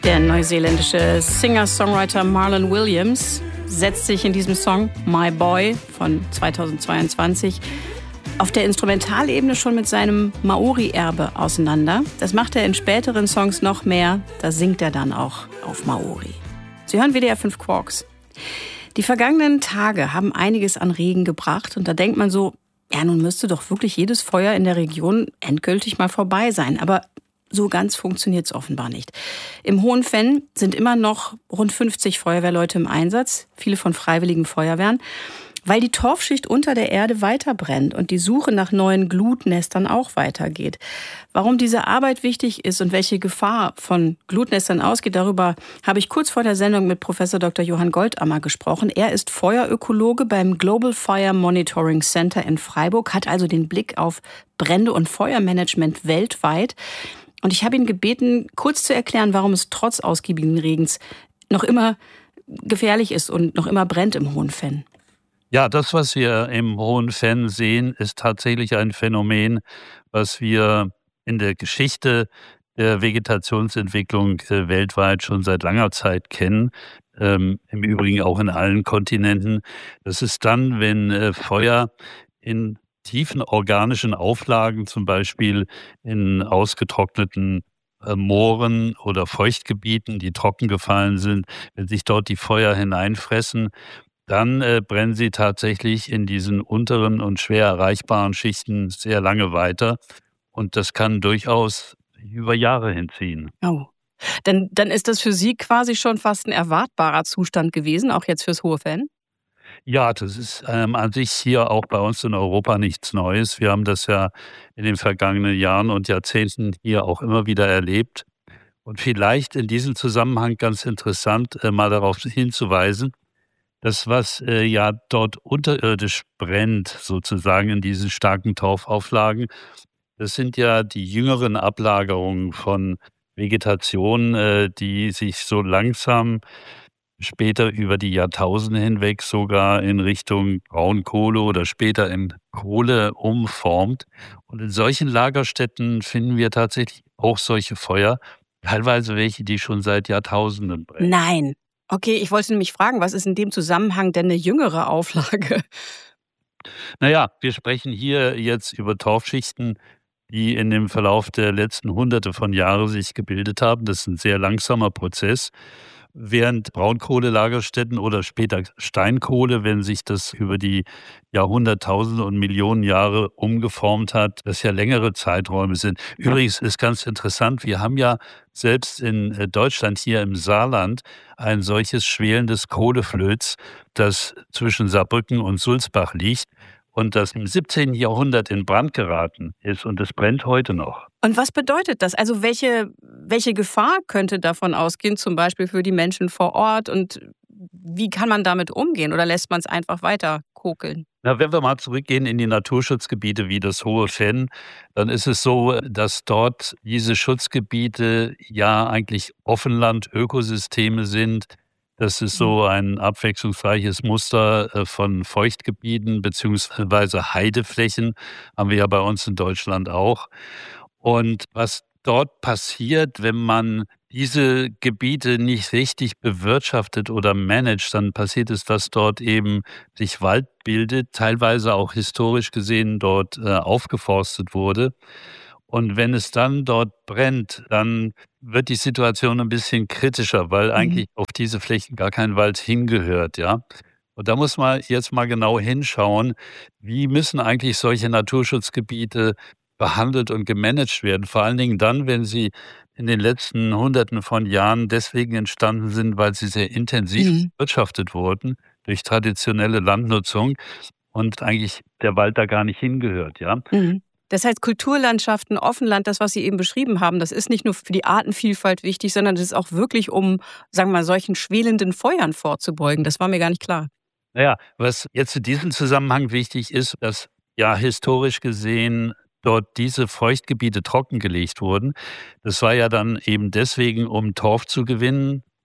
Der neuseeländische Singer-Songwriter Marlon Williams setzt sich in diesem Song My Boy von 2022 auf der Instrumentalebene schon mit seinem Maori-Erbe auseinander. Das macht er in späteren Songs noch mehr. Da singt er dann auch auf Maori. Sie hören WDR 5 Quarks. Die vergangenen Tage haben einiges an Regen gebracht. Und da denkt man so, ja, nun müsste doch wirklich jedes Feuer in der Region endgültig mal vorbei sein. Aber so ganz funktioniert es offenbar nicht. Im Hohen Venn sind immer noch rund 50 Feuerwehrleute im Einsatz, viele von freiwilligen Feuerwehren, weil die Torfschicht unter der Erde weiter brennt und die Suche nach neuen Glutnestern auch weitergeht. Warum diese Arbeit wichtig ist und welche Gefahr von Glutnestern ausgeht, darüber habe ich kurz vor der Sendung mit Professor Dr. Johann Goldammer gesprochen. Er ist Feuerökologe beim Global Fire Monitoring Center in Freiburg, hat also den Blick auf Brände und Feuermanagement weltweit. Und ich habe ihn gebeten, kurz zu erklären, warum es trotz ausgiebigen Regens noch immer gefährlich ist und noch immer brennt im Hohen Venn. Ja, das, was wir im Hohen Venn sehen, ist tatsächlich ein Phänomen, was wir in der Geschichte der Vegetationsentwicklung weltweit schon seit langer Zeit kennen. Im Übrigen auch in allen Kontinenten. Das ist dann, wenn Feuer in tiefen organischen Auflagen, zum Beispiel in ausgetrockneten Mooren oder Feuchtgebieten, die trocken gefallen sind, wenn sich dort die Feuer hineinfressen, dann brennen sie tatsächlich in diesen unteren und schwer erreichbaren Schichten sehr lange weiter. Und das kann durchaus über Jahre hinziehen. Oh. Dann ist das für Sie quasi schon fast ein erwartbarer Zustand gewesen, auch jetzt fürs Hohe Venn? Ja, das ist an sich hier auch bei uns in Europa nichts Neues. Wir haben das ja in den vergangenen Jahren und Jahrzehnten hier auch immer wieder erlebt. Und vielleicht in diesem Zusammenhang ganz interessant, mal darauf hinzuweisen, dass was ja dort unterirdisch brennt, sozusagen in diesen starken Torfauflagen, das sind ja die jüngeren Ablagerungen von Vegetation, die sich so langsam später über die Jahrtausende hinweg sogar in Richtung Braunkohle oder später in Kohle umformt. Und in solchen Lagerstätten finden wir tatsächlich auch solche Feuer, teilweise welche, die schon seit Jahrtausenden brennen. Nein. Okay, ich wollte nämlich fragen, was ist in dem Zusammenhang denn eine jüngere Auflage? Naja, wir sprechen hier jetzt über Torfschichten, die in dem Verlauf der letzten Hunderte von Jahren sich gebildet haben. Das ist ein sehr langsamer Prozess. Während Braunkohlelagerstätten oder später Steinkohle, wenn sich das über die Jahrhunderttausende und Millionen Jahre umgeformt hat, das ja längere Zeiträume sind. Übrigens ist ganz interessant, wir haben ja selbst in Deutschland hier im Saarland ein solches schwelendes Kohleflöz, das zwischen Saarbrücken und Sulzbach liegt und das im 17. Jahrhundert in Brand geraten ist und es brennt heute noch. Und was bedeutet das? Also welche Gefahr könnte davon ausgehen, zum Beispiel für die Menschen vor Ort? Und wie kann man damit umgehen? Oder lässt man es einfach weiter kokeln? Na, wenn wir mal zurückgehen in die Naturschutzgebiete wie das Hohe Venn, dann ist es so, dass dort diese Schutzgebiete ja eigentlich Offenland-Ökosysteme sind. Das ist so ein abwechslungsreiches Muster von Feuchtgebieten beziehungsweise Heideflächen, haben wir ja bei uns in Deutschland auch. Und was dort passiert, wenn man diese Gebiete nicht richtig bewirtschaftet oder managt, dann passiert es, dass dort eben sich Wald bildet, teilweise auch historisch gesehen dort aufgeforstet wurde. Und wenn es dann dort brennt, dann wird die Situation ein bisschen kritischer, weil eigentlich auf diese Flächen gar kein Wald hingehört, ja. Und da muss man jetzt mal genau hinschauen, wie müssen eigentlich solche Naturschutzgebiete behandelt und gemanagt werden. Vor allen Dingen dann, wenn sie in den letzten Hunderten von Jahren deswegen entstanden sind, weil sie sehr intensiv bewirtschaftet wurden durch traditionelle Landnutzung und eigentlich der Wald da gar nicht hingehört, ja. Das heißt, Kulturlandschaften, Offenland, das, was Sie eben beschrieben haben, das ist nicht nur für die Artenvielfalt wichtig, sondern das ist auch wirklich, um, sagen wir mal, solchen schwelenden Feuern vorzubeugen. Das war mir gar nicht klar. Naja, was jetzt in diesem Zusammenhang wichtig ist, dass ja historisch gesehen dort diese Feuchtgebiete trockengelegt wurden. Das war ja dann eben deswegen, um Torf zu gewinnen.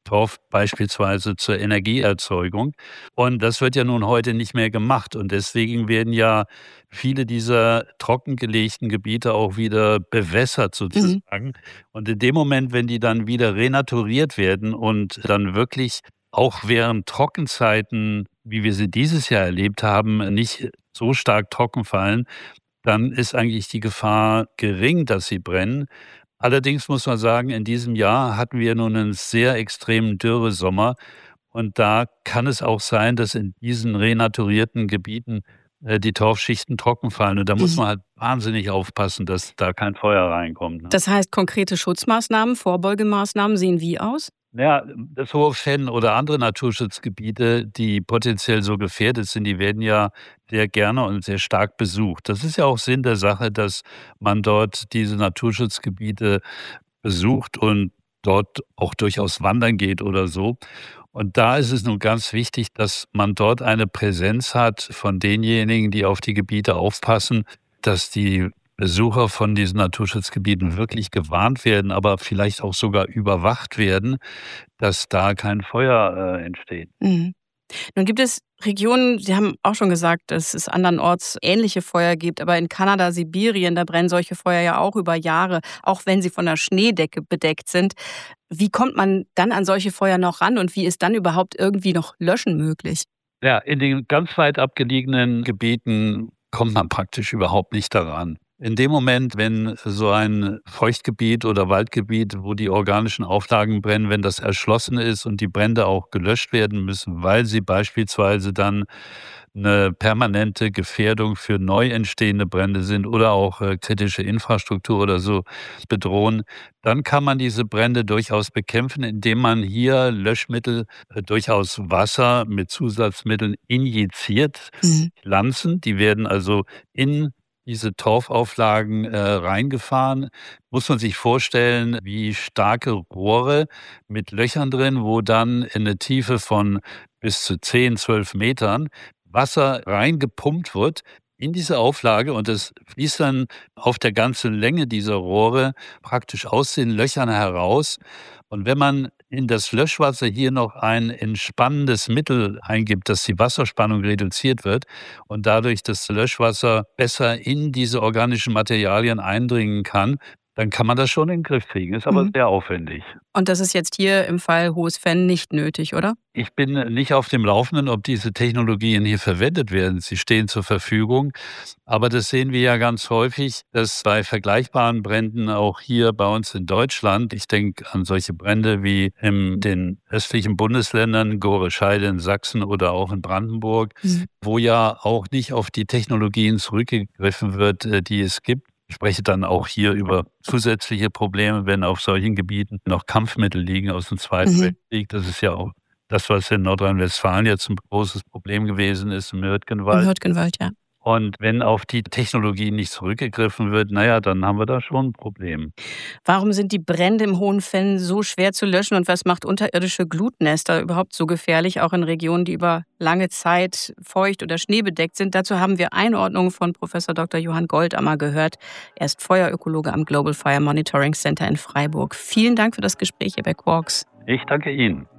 Torf beispielsweise zur Energieerzeugung. Und das wird ja nun heute nicht mehr gemacht. Und deswegen werden ja viele dieser trockengelegten Gebiete auch wieder bewässert sozusagen. Und in dem Moment, wenn die dann wieder renaturiert werden und dann wirklich auch während Trockenzeiten, wie wir sie dieses Jahr erlebt haben, nicht so stark trocken fallen, dann ist eigentlich die Gefahr gering, dass sie brennen. Allerdings muss man sagen, in diesem Jahr hatten wir nun einen sehr extremen Dürresommer. Und da kann es auch sein, dass in diesen renaturierten Gebieten die Torfschichten trocken fallen. Und da muss man halt wahnsinnig aufpassen, dass da kein Feuer reinkommt. Ne? Das heißt, konkrete Schutzmaßnahmen, Vorbeugemaßnahmen sehen wie aus? Ja, das Hohe Venn oder andere Naturschutzgebiete, die potenziell so gefährdet sind, die werden ja sehr gerne und sehr stark besucht. Das ist ja auch Sinn der Sache, dass man dort diese Naturschutzgebiete besucht und dort auch durchaus wandern geht oder so. Und da ist es nun ganz wichtig, dass man dort eine Präsenz hat von denjenigen, die auf die Gebiete aufpassen, dass die Besucher von diesen Naturschutzgebieten wirklich gewarnt werden, aber vielleicht auch sogar überwacht werden, dass da kein Feuer entsteht. Mhm. Nun gibt es Regionen, Sie haben auch schon gesagt, dass es andernorts ähnliche Feuer gibt, aber in Kanada, Sibirien, da brennen solche Feuer ja auch über Jahre, auch wenn sie von der Schneedecke bedeckt sind. Wie kommt man dann an solche Feuer noch ran und wie ist dann überhaupt irgendwie noch Löschen möglich? Ja, in den ganz weit abgelegenen Gebieten kommt man praktisch überhaupt nicht daran. In dem Moment, wenn so ein Feuchtgebiet oder Waldgebiet, wo die organischen Auflagen brennen, wenn das erschlossen ist und die Brände auch gelöscht werden müssen, weil sie beispielsweise dann eine permanente Gefährdung für neu entstehende Brände sind oder auch kritische Infrastruktur oder so bedrohen, dann kann man diese Brände durchaus bekämpfen, indem man hier Löschmittel, durchaus Wasser mit Zusatzmitteln injiziert. Pflanzen, die werden also in diese Torfauflagen reingefahren. Muss man sich vorstellen, wie starke Rohre mit Löchern drin, wo dann in eine Tiefe von bis zu 10, 12 Metern Wasser reingepumpt wird in diese Auflage und es fließt dann auf der ganzen Länge dieser Rohre praktisch aus den Löchern heraus. Und wenn man in das Löschwasser hier noch ein entspannendes Mittel eingibt, dass die Wasserspannung reduziert wird und dadurch das Löschwasser besser in diese organischen Materialien eindringen kann, dann kann man das schon in den Griff kriegen. Ist aber sehr aufwendig. Und das ist jetzt hier im Fall Hohes Venn nicht nötig, oder? Ich bin nicht auf dem Laufenden, ob diese Technologien hier verwendet werden. Sie stehen zur Verfügung. Aber das sehen wir ja ganz häufig, dass bei vergleichbaren Bränden auch hier bei uns in Deutschland, ich denke an solche Brände wie in den östlichen Bundesländern, Gore-Scheide in Sachsen oder auch in Brandenburg, wo ja auch nicht auf die Technologien zurückgegriffen wird, die es gibt. Ich spreche dann auch hier über zusätzliche Probleme, wenn auf solchen Gebieten noch Kampfmittel liegen aus dem Zweiten Weltkrieg. Das ist ja auch das, was in Nordrhein-Westfalen jetzt ein großes Problem gewesen ist, im Hürtgenwald. Im Hürtgenwald, ja. Und wenn auf die Technologie nicht zurückgegriffen wird, naja, dann haben wir da schon ein Problem. Warum sind die Brände im Hohen Venn so schwer zu löschen und was macht unterirdische Glutnester überhaupt so gefährlich, auch in Regionen, die über lange Zeit feucht oder schneebedeckt sind? Dazu haben wir Einordnungen von Professor Dr. Johann Goldammer gehört. Er ist Feuerökologe am Global Fire Monitoring Center in Freiburg. Vielen Dank für das Gespräch hier bei Quarks. Ich danke Ihnen.